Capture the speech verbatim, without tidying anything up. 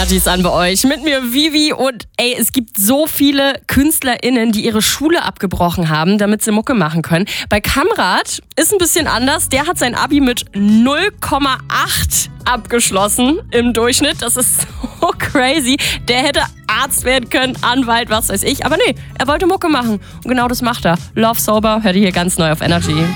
Partys an bei euch. Mit mir Vivi und ey, es gibt so viele KünstlerInnen, die ihre Schule abgebrochen haben, damit sie Mucke machen können. Bei Kamrat ist ein bisschen anders. Der hat sein Abi mit null Komma acht abgeschlossen im Durchschnitt. Das ist so crazy. Der hätte Arzt werden können, Anwalt, was weiß ich. Aber nee, er wollte Mucke machen. Und genau das macht er. Love Sober hört ihr hier ganz neu auf Energy.